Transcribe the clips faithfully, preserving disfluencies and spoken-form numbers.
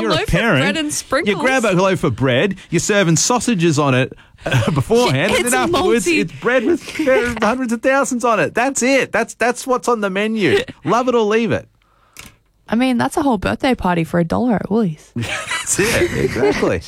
you're a a loaf parent, of bread and sprinkles. you grab a loaf of bread, you're serving sausages on it uh, beforehand, and It's then afterwards multi- it's bread with hundreds of thousands on it. That's it. That's that's what's on the menu. Love it or leave it. I mean, that's a whole birthday party for a dollar at Woolies. That's it. Exactly.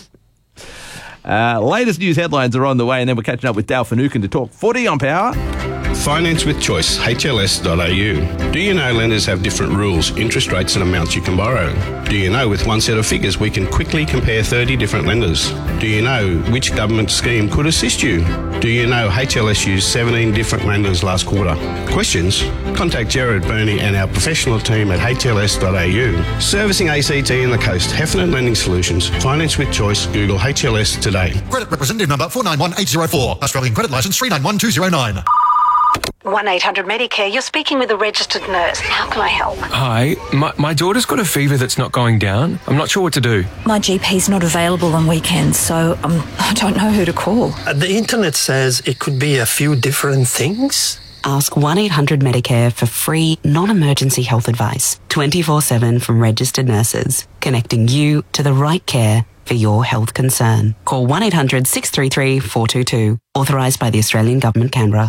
Uh, latest news headlines are on the way, and then we're catching up with Dal Finucane to talk footy on Power. Finance with Choice, H L S dot a u. Do you know lenders have different rules, interest rates and amounts you can borrow? Do you know with one set of figures we can quickly compare thirty different lenders? Do you know which government scheme could assist you? Do you know H L S used seventeen different lenders last quarter? Questions? Contact Jared Burney and our professional team at H L S dot a u. Servicing A C T and the coast, Heffernan Lending Solutions. Finance with Choice, Google H L S today. Credit representative number four nine one eight zero four. Australian credit licence three nine one two zero nine. one eight hundred Medicare, you're speaking with a registered nurse. How can I help? Hi, my, my daughter's got a fever that's not going down. I'm not sure what to do. My G P's not available on weekends, so um, I don't know who to call. Uh, the internet says it could be a few different things. Ask one eight hundred Medicare for free, non-emergency health advice, twenty-four seven from registered nurses, connecting you to the right care for your health concern. Call one eight hundred six three three four two two. Authorised by the Australian Government, Canberra.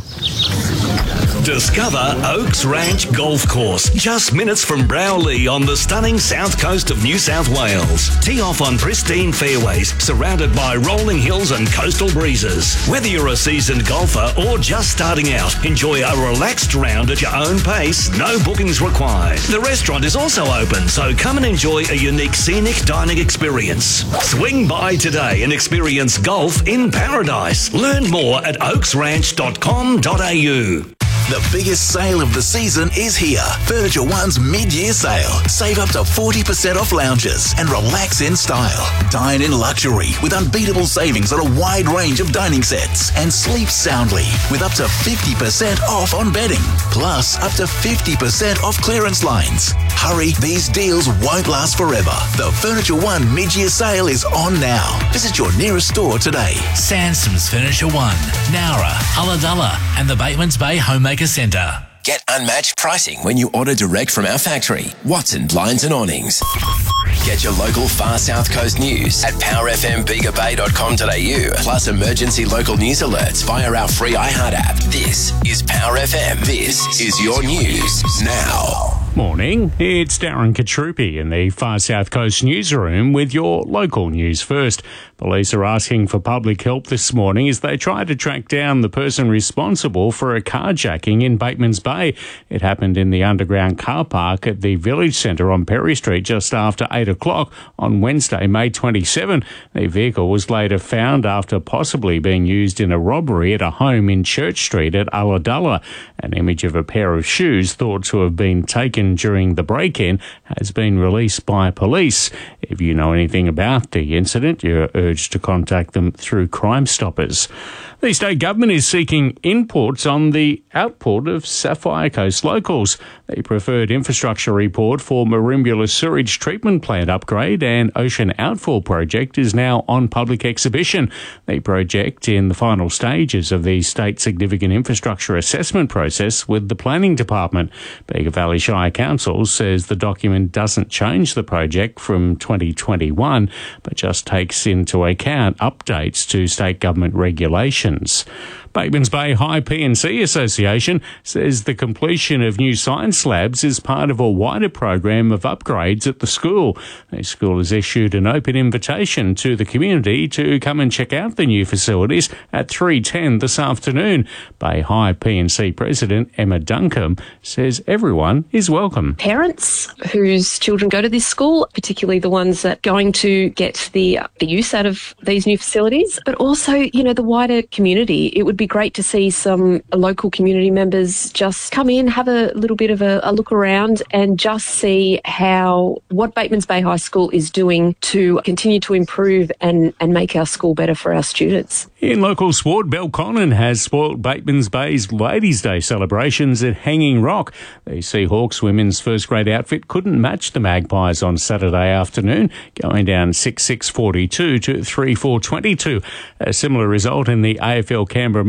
Discover Oaks Ranch Golf Course, just minutes from Browley on the stunning south coast of New South Wales. Tee off on pristine fairways, surrounded by rolling hills and coastal breezes. Whether you're a seasoned golfer or just starting out, enjoy a relaxed round at your own pace, no bookings required. The restaurant is also open, so come and enjoy a unique scenic dining experience. Swing by today and experience golf in paradise. Learn more at oaks ranch dot com dot a u. The biggest sale of the season is here. Furniture One's mid-year sale. Save up to forty percent off lounges and relax in style. Dine in luxury with unbeatable savings on a wide range of dining sets. And sleep soundly with up to fifty percent off on bedding. Plus, up to fifty percent off clearance lines. Hurry, these deals won't last forever. The Furniture One mid-year sale is on now. Visit your nearest store today. Sansoms Furniture One, Nowra, Ulladulla and the Batemans Bay Homemaker Centre. Get unmatched pricing when you order direct from our factory, Watson Blinds and Awnings. Get your local far south coast news at power f m bega bay dot com dot a u, plus emergency local news alerts via our free iHeart app. This is Power F M. This is your news now. Morning, it's Darren Katrupi in the Far South Coast newsroom with your local news first. Police are asking for public help this morning as they try to track down the person responsible for a carjacking in Batemans Bay. It happened in the underground car park at the Village Centre on Perry Street just after eight o'clock on Wednesday, May twenty-seventh. The vehicle was later found after possibly being used in a robbery at a home in Church Street at Ulladulla. An image of a pair of shoes thought to have been taken during the break-in has been released by police. If you know anything about the incident, you're urged to contact them through Crime Stoppers. The state government is seeking inputs on the output of Sapphire Coast locals. The preferred infrastructure report for Merimbula Sewage Treatment Plant upgrade and Ocean Outfall project is now on public exhibition. The project in the final stages of the state significant infrastructure assessment process with the planning department. Bega Valley Shire Council says the document doesn't change the project from twenty twenty-one, but just takes into account updates to state government regulations. Batemans Bay High P and C Association says the completion of new science labs is part of a wider program of upgrades at the school. The school has issued an open invitation to the community to come and check out the new facilities at three ten this afternoon. Bay High P and C President Emma Duncombe says everyone is welcome. Parents whose children go to this school, particularly the ones that are going to get the, the use out of these new facilities, but also, you know, the wider community. It would be great to see some local community members just come in, have a little bit of a, a look around and just see how what Batemans Bay High School is doing to continue to improve and, and make our school better for our students. In local sport, Belconnen has spoilt Batemans Bay's Ladies' Day celebrations at Hanging Rock. The Seahawks women's first grade outfit couldn't match the Magpies on Saturday afternoon, going down six six forty-two to three four twenty-two. A similar result in the A F L Canberra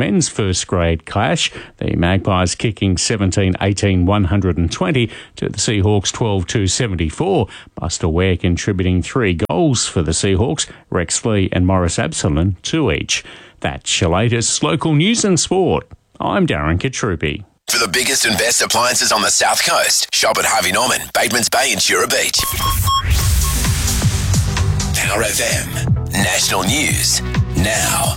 men's first grade clash. The Magpies kicking seventeen eighteen one hundred twenty to the Seahawks twelve two seventy-four. Buster Ware contributing three goals for the Seahawks, Rex Lee and Morris Absalon two each. That's your latest local news and sport. I'm Darren Katrupi. For the biggest and best appliances on the South Coast, shop at Harvey Norman, Batemans Bay and Jura Beach. Power F M. National News now.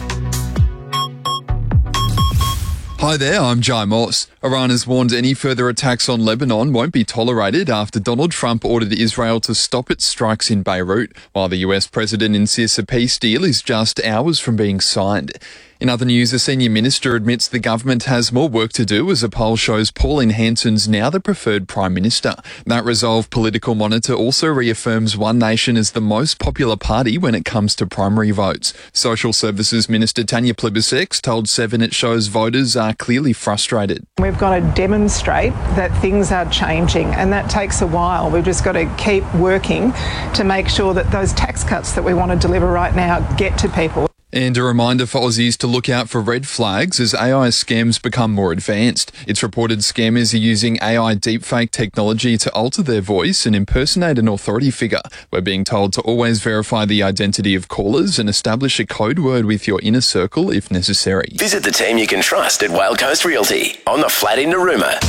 Hi there, I'm Jai Moss. Iran has warned any further attacks on Lebanon won't be tolerated after Donald Trump ordered Israel to stop its strikes in Beirut, while the U S president insists a peace deal is just hours from being signed. In other news, a senior minister admits the government has more work to do as a poll shows Pauline Hanson's now the preferred prime minister. That Resolve political monitor also reaffirms One Nation as the most popular party when it comes to primary votes. Social Services Minister Tanya Plibersek told Seven it shows voters are clearly frustrated. We've got to demonstrate that things are changing, and that takes a while. We've just got to keep working to make sure that those tax cuts that we want to deliver right now get to people. And a reminder for Aussies to look out for red flags as A I scams become more advanced. It's reported scammers are using A I deepfake technology to alter their voice and impersonate an authority figure. We're being told to always verify the identity of callers and establish a code word with your inner circle if necessary. Visit the team you can trust at Whale Coast Realty on the flat in Narooma.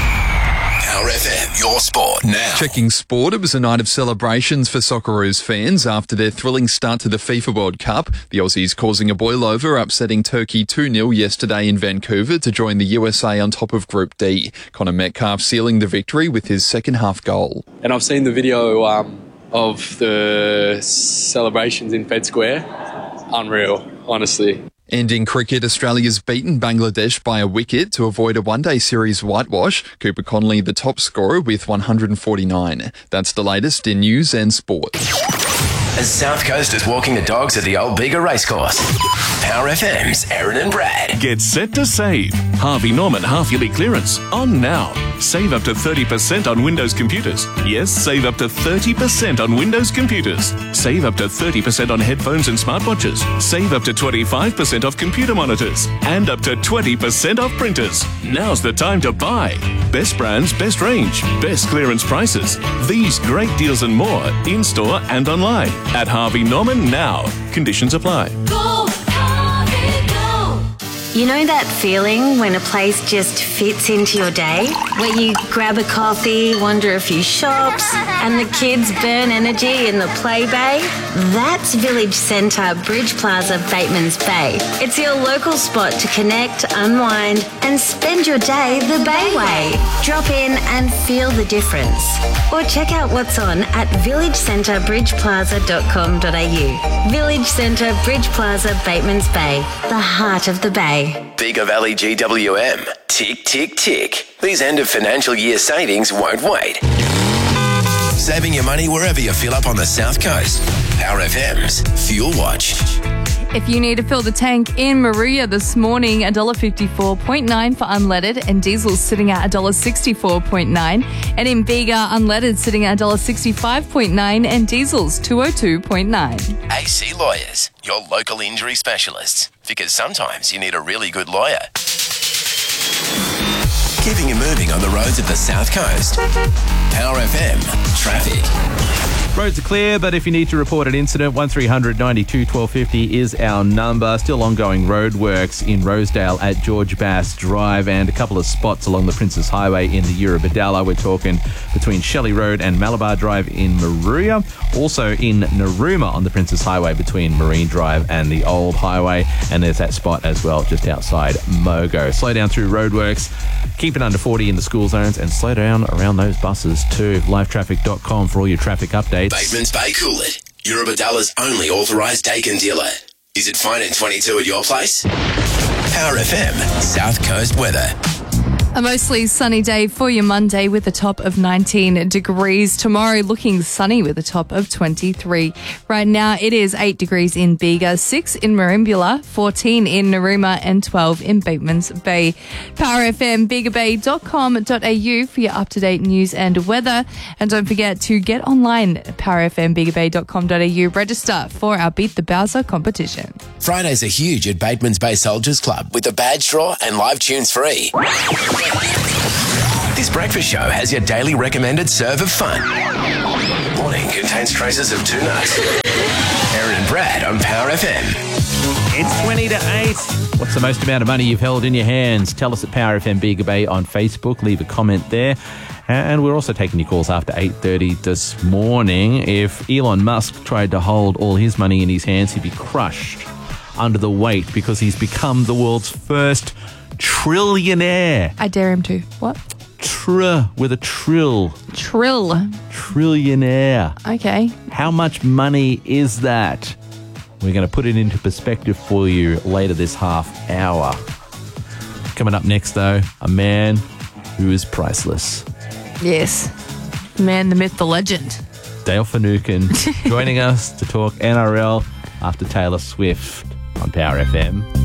Power F M, your sport now. Checking sport, it was a night of celebrations for Socceroos fans after their thrilling start to the FIFA World Cup. The Aussies causing a boil-over, upsetting Turkey two nil yesterday in Vancouver to join the U S A on top of Group D. Connor Metcalf sealing the victory with his second half goal. And I've seen the video um, of the celebrations in Fed Square. Unreal, honestly. And in cricket, Australia's beaten Bangladesh by a wicket to avoid a one-day series whitewash. Cooper Connolly, the top scorer, with one hundred forty-nine. That's the latest in news and sport. As South Coast is walking the dogs at the Old Bega Racecourse. Power F M's Aaron and Brad. Get set to save. Harvey Norman half-yearly clearance on now. Save up to thirty percent on Windows computers. Yes, save up to thirty percent on Windows computers. Save up to thirty percent on headphones and smartwatches. Save up to twenty-five percent off computer monitors. And up to twenty percent off printers. Now's the time to buy. Best brands, best range, best clearance prices. These great deals and more in-store and online. At Harvey Norman now. Conditions apply. Go, Harvey, go. You know that feeling when a place just fits into your day? Where you grab a coffee, wander a few shops, and the kids burn energy in the play bay? That's Village Centre Bridge Plaza, Batemans Bay. It's your local spot to connect, unwind, and spend your day the Bay way. Drop in and feel the difference. Or check out what's on at village centre bridge plaza dot com dot a u. Village Centre Bridge Plaza, Batemans Bay, the heart of the Bay. Bega Valley G W M. Tick, tick, tick. These end of financial year savings won't wait. Saving your money wherever you fill up on the South Coast. Power F M's Fuel Watch. If you need to fill the tank in Maruya this morning, one dollar fifty-four point nine for unleaded, and diesel's sitting at one dollar sixty-four point nine. And in Bega, unleaded sitting at one dollar sixty-five point nine and diesel's two oh two point nine. A C Lawyers, your local injury specialists. Because sometimes you need a really good lawyer. Keeping you moving on the roads of the South Coast. Power F M Traffic. Roads are clear, but if you need to report an incident, one three hundred ninety-two twelve fifty is our number. Still ongoing roadworks in Rosedale at George Bass Drive and a couple of spots along the Princes Highway in the Eurobadalla. We're talking between Shelley Road and Malabar Drive in Maruya. Also in Narooma on the Princes Highway between Marine Drive and the Old Highway. And there's that spot as well just outside Mogo. Slow down through roadworks. Keep it under forty in the school zones and slow down around those buses too. live traffic dot com for all your traffic updates. Batemans Bay Coolett, Eurobadalla's only authorised Dakin dealer. Is it fine in twenty-two at your place? Power F M South Coast weather. A mostly sunny day for your Monday with a top of nineteen degrees. Tomorrow looking sunny with a top of twenty-three. Right now it is eight degrees in Bega, six in Merimbula, fourteen in Narooma and twelve in Batemans Bay. Power F M bega bay dot com dot a u for your up-to-date news and weather. And don't forget to get online at power f m bega bay dot com dot a u. Register for our Beat the Bowser competition. Fridays are huge at Batemans Bay Soldiers Club with the badge draw and live tunes free. This breakfast show has your daily recommended serve of fun. Morning contains traces of tuna. Aaron and Brad on Power F M. It's twenty to eight. What's the most amount of money you've held in your hands? Tell us at Power F M Bega Bay on Facebook. Leave a comment there. And we're also taking your calls after eight thirty this morning. If Elon Musk tried to hold all his money in his hands, he'd be crushed under the weight because he's become the world's first trillionaire. I dare him to. What? Tr with a trill. Trill. Trillionaire. Okay. How much money is that? We're going to put it into perspective for you later this half hour. Coming up next, though, a man who is priceless. Yes. Man, the myth, the legend. Dale Finucane joining us to talk N R L after Taylor Swift on Power F M.